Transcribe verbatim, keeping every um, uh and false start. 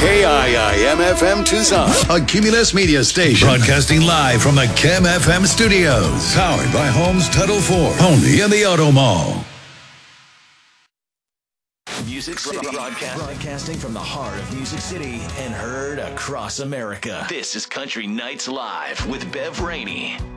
K I I M F M Tucson, a Cumulus Media station. Broadcasting live from the K I M F M studios. Powered by Homes Title four. Only in the Auto Mall. Music City, broadcasting. broadcasting from the heart of Music City and heard across America. This is Country Nights Live with Bev Rainey.